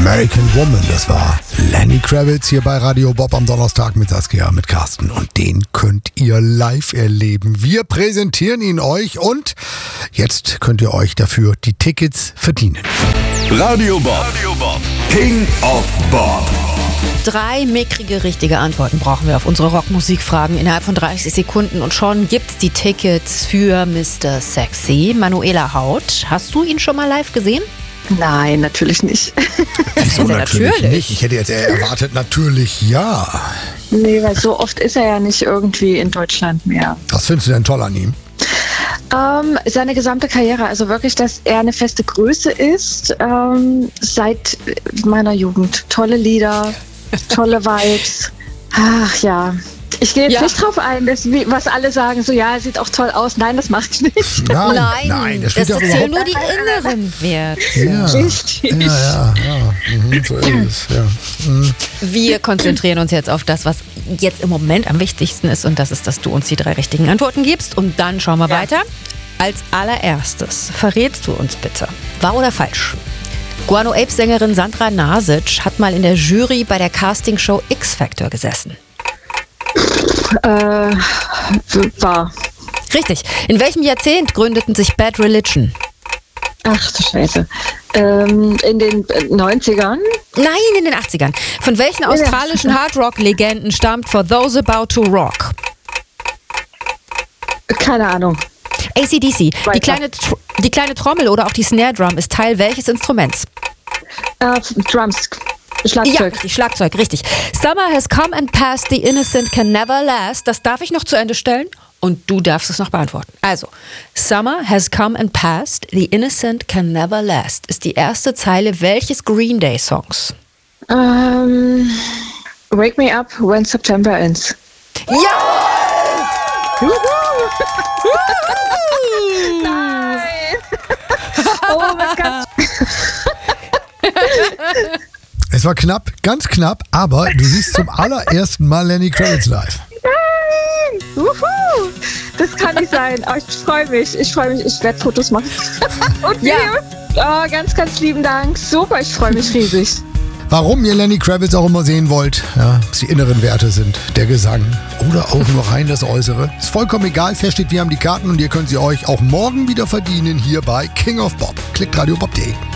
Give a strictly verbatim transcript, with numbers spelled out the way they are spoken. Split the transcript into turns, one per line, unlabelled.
American Woman, das war Lenny Kravitz hier bei Radio Bob am Donnerstag mit Saskia, mit Carsten. Und den könnt ihr live erleben. Wir präsentieren ihn euch und jetzt könnt ihr euch dafür die Tickets verdienen.
Radio Bob, Radio Bob. King of Bob.
Drei mickrige richtige Antworten brauchen wir auf unsere Rockmusikfragen innerhalb von dreißig Sekunden und schon gibt's die Tickets für Mister Sexy. Manuela Haut, hast du ihn schon mal live gesehen?
Nein, natürlich nicht.
Wieso
Ja,
natürlich,
natürlich.
nicht? Ich hätte jetzt eher erwartet, natürlich ja.
Nee, weil so oft ist er ja nicht irgendwie in Deutschland mehr.
Was findest du denn toll an ihm?
Ähm, seine gesamte Karriere, also wirklich, dass er eine feste Größe ist, ähm, seit meiner Jugend. Tolle Lieder, tolle Vibes. Ach ja, ich gehe jetzt
Ja.
nicht drauf ein, dass, wie- was alle sagen, so ja, er sieht auch toll aus. Nein, das mache ich nicht.
Nein,
Nein,
nein, das
das
spielt doch
erzählen
überhaupt
nur die inneren Werte.
Ja,
Richtig.
ja, ja, ja. Mhm, so ist es, ja. Mhm.
Wir konzentrieren uns jetzt auf das, was jetzt im Moment am wichtigsten ist und das ist, dass du uns die drei richtigen Antworten gibst und dann schauen wir
Ja.
weiter. Als allererstes verrätst du uns bitte, wahr oder falsch? Guano Apes-Sängerin Sandra Nasic hat mal in der Jury bei der Castingshow X-Factor gesessen.
Äh, war.
Richtig. In welchem Jahrzehnt gründeten sich Bad Religion?
Ach du Scheiße. Ähm, in den äh, neunzigern?
Nein, in den achtzigern. Von welchen
Ja.
australischen Hardrock-Legenden stammt For Those About to Rock?
Keine Ahnung.
A C D C. Die
Weiter.
kleine, Tr- die kleine Trommel oder auch die Snare Drum ist Teil welches Instruments?
Äh, Drums.
Ja,
Schlagzeug.
richtig, Schlagzeug, richtig. Summer has come and passed, the innocent can never last. Das darf ich noch zu Ende stellen und du darfst es noch beantworten. Also, Summer has come and passed, the innocent can never last ist die erste Zeile welches Green Day Songs?
Ähm, Wake me up when September ends.
Ja!
Nein! Oh, was ganz
Es war knapp, ganz knapp, aber du siehst zum allerersten Mal Lenny Kravitz live.
Nein! Wuhu! Das kann nicht sein. Oh, ich freue mich. Ich freue mich. Ich werde Fotos machen. Und
Ja.
Videos. Oh, ganz, ganz lieben Dank. Super, ich freue mich riesig.
Warum ihr Lenny Kravitz auch immer sehen wollt, ja, was die inneren Werte sind, der Gesang oder auch nur rein das Äußere, ist vollkommen egal. Fest steht, wir haben die Karten und ihr könnt sie euch auch morgen wieder verdienen hier bei King of Bob. Klickt radio bob punkt de.